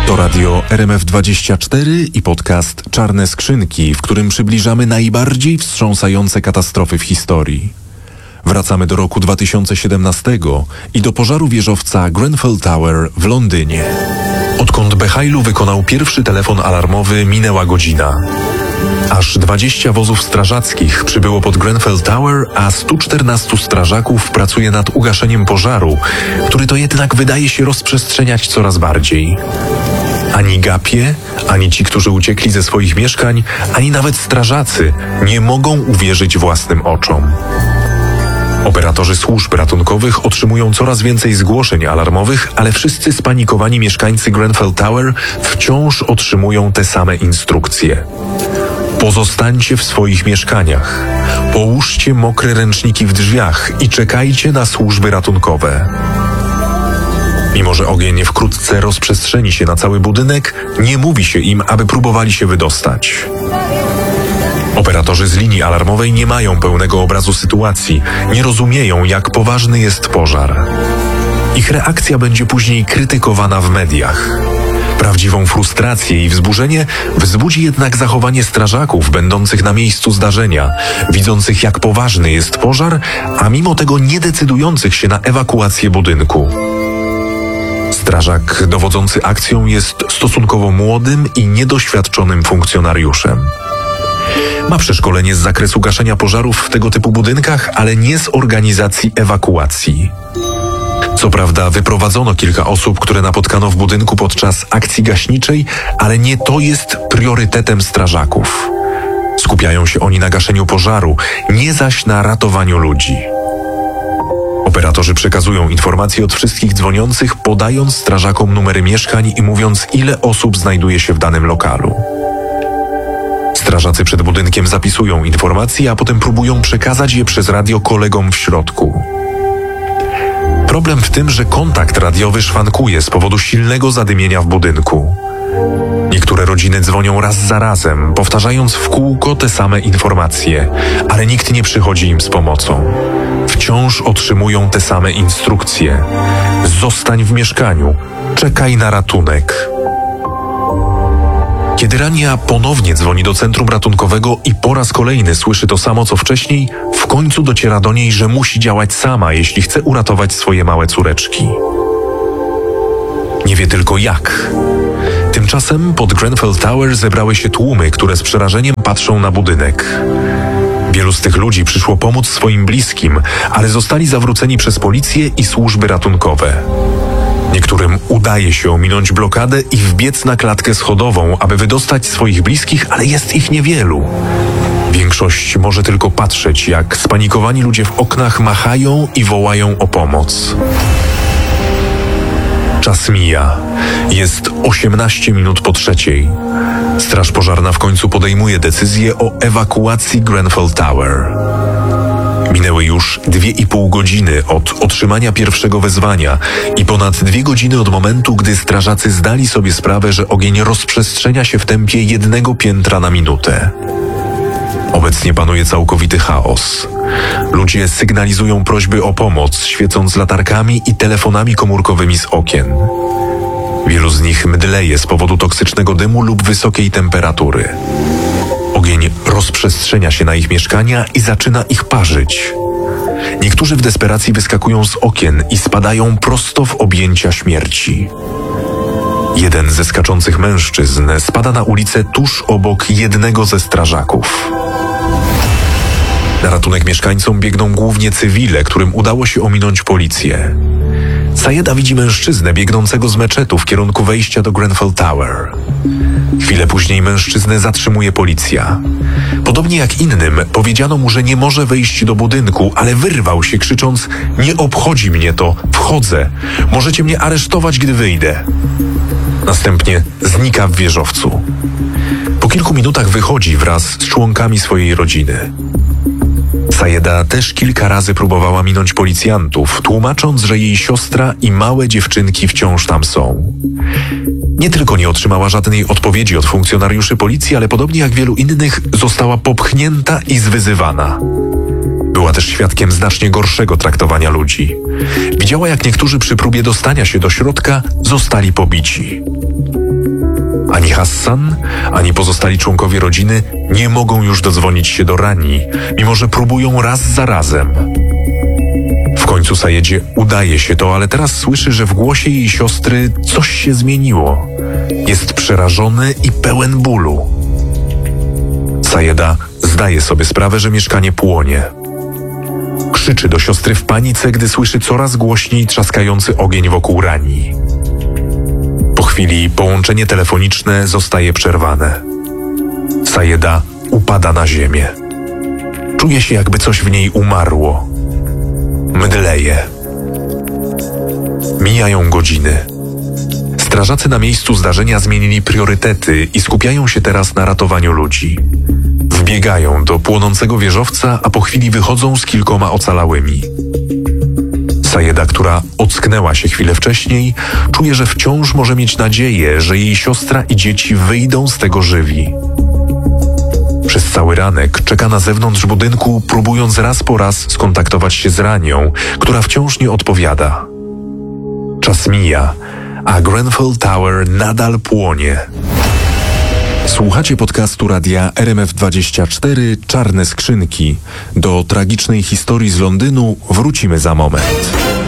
To radio RMF24 i podcast Czarne Skrzynki, w którym przybliżamy najbardziej wstrząsające katastrofy w historii. Wracamy do roku 2017 i do pożaru wieżowca Grenfell Tower w Londynie. Odkąd Bechailu wykonał pierwszy telefon alarmowy, minęła godzina. Aż 20 wozów strażackich przybyło pod Grenfell Tower, a 114 strażaków pracuje nad ugaszeniem pożaru, który to jednak wydaje się rozprzestrzeniać coraz bardziej. Ani gapie, ani ci, którzy uciekli ze swoich mieszkań, ani nawet strażacy nie mogą uwierzyć własnym oczom. Operatorzy służb ratunkowych otrzymują coraz więcej zgłoszeń alarmowych, ale wszyscy spanikowani mieszkańcy Grenfell Tower wciąż otrzymują te same instrukcje. Pozostańcie w swoich mieszkaniach. Połóżcie mokre ręczniki w drzwiach i czekajcie na służby ratunkowe. Mimo że ogień wkrótce rozprzestrzeni się na cały budynek, nie mówi się im, aby próbowali się wydostać. Operatorzy z linii alarmowej nie mają pełnego obrazu sytuacji, nie rozumieją, jak poważny jest pożar. Ich reakcja będzie później krytykowana w mediach. Prawdziwą frustrację i wzburzenie wzbudzi jednak zachowanie strażaków będących na miejscu zdarzenia, widzących, jak poważny jest pożar, a mimo tego nie decydujących się na ewakuację budynku. Strażak dowodzący akcją jest stosunkowo młodym i niedoświadczonym funkcjonariuszem. Ma przeszkolenie z zakresu gaszenia pożarów w tego typu budynkach, ale nie z organizacji ewakuacji. Co prawda wyprowadzono kilka osób, które napotkano w budynku podczas akcji gaśniczej, ale nie to jest priorytetem strażaków. Skupiają się oni na gaszeniu pożaru, nie zaś na ratowaniu ludzi. Operatorzy przekazują informacje od wszystkich dzwoniących, podając strażakom numery mieszkań i mówiąc, ile osób znajduje się w danym lokalu. Strażacy przed budynkiem zapisują informacje, a potem próbują przekazać je przez radio kolegom w środku. Problem w tym, że kontakt radiowy szwankuje z powodu silnego zadymienia w budynku. Niektóre rodziny dzwonią raz za razem, powtarzając w kółko te same informacje, ale nikt nie przychodzi im z pomocą. Wciąż otrzymują te same instrukcje. Zostań w mieszkaniu, czekaj na ratunek. Kiedy Rania ponownie dzwoni do centrum ratunkowego i po raz kolejny słyszy to samo co wcześniej, w końcu dociera do niej, że musi działać sama, jeśli chce uratować swoje małe córeczki. Nie wie tylko jak. Tymczasem pod Grenfell Tower zebrały się tłumy, które z przerażeniem patrzą na budynek. Wielu z tych ludzi przyszło pomóc swoim bliskim, ale zostali zawróceni przez policję i służby ratunkowe. Niektórym udaje się ominąć blokadę i wbiec na klatkę schodową, aby wydostać swoich bliskich, ale jest ich niewielu. Większość może tylko patrzeć, jak spanikowani ludzie w oknach machają i wołają o pomoc. Czas mija. Jest 18 minut po 3:00. Straż pożarna w końcu podejmuje decyzję o ewakuacji Grenfell Tower. Minęły już 2,5 godziny od otrzymania pierwszego wezwania i ponad 2 godziny od momentu, gdy strażacy zdali sobie sprawę, że ogień rozprzestrzenia się w tempie 1 piętra na minutę. Obecnie panuje całkowity chaos. Ludzie sygnalizują prośby o pomoc, świecąc latarkami i telefonami komórkowymi z okien. Wielu z nich mdleje z powodu toksycznego dymu lub wysokiej temperatury. Ogień rozprzestrzenia się na ich mieszkania i zaczyna ich parzyć. Niektórzy w desperacji wyskakują z okien i spadają prosto w objęcia śmierci. Jeden ze skaczących mężczyzn spada na ulicę tuż obok jednego ze strażaków. Na ratunek mieszkańcom biegną głównie cywile, którym udało się ominąć policję. Sayeda widzi mężczyznę biegnącego z meczetu w kierunku wejścia do Grenfell Tower. Chwilę później mężczyznę zatrzymuje policja. Podobnie jak innym, powiedziano mu, że nie może wejść do budynku, ale wyrwał się, krzycząc: nie obchodzi mnie to, wchodzę. Możecie mnie aresztować, gdy wyjdę. Następnie znika w wieżowcu. Po kilku minutach wychodzi wraz z członkami swojej rodziny. Sayeda też kilka razy próbowała minąć policjantów, tłumacząc, że jej siostra i małe dziewczynki wciąż tam są. Nie tylko nie otrzymała żadnej odpowiedzi od funkcjonariuszy policji, ale podobnie jak wielu innych została popchnięta i zwyzywana. Była też świadkiem znacznie gorszego traktowania ludzi. Widziała, jak niektórzy przy próbie dostania się do środka zostali pobici. Ani Hassan, ani pozostali członkowie rodziny nie mogą już dodzwonić się do Rani, mimo że próbują raz za razem. W końcu Sajedzie udaje się to, ale teraz słyszy, że w głosie jej siostry coś się zmieniło. Jest przerażony i pełen bólu. Sajeda zdaje sobie sprawę, że mieszkanie płonie. Krzyczy do siostry w panice, gdy słyszy coraz głośniej trzaskający ogień wokół Rani. Po chwili połączenie telefoniczne zostaje przerwane. Sajeda upada na ziemię. Czuje się, jakby coś w niej umarło. Mdleje. Mijają godziny. Strażacy na miejscu zdarzenia zmienili priorytety i skupiają się teraz na ratowaniu ludzi. Wbiegają do płonącego wieżowca, a po chwili wychodzą z kilkoma ocalałymi. Sajeda, która ocknęła się chwilę wcześniej, czuje, że wciąż może mieć nadzieję, że jej siostra i dzieci wyjdą z tego żywi. Przez cały ranek czeka na zewnątrz budynku, próbując raz po raz skontaktować się z Ranią, która wciąż nie odpowiada. Czas mija, a Grenfell Tower nadal płonie. Słuchacie podcastu radia RMF24 Czarne Skrzynki. Do tragicznej historii z Londynu wrócimy za moment.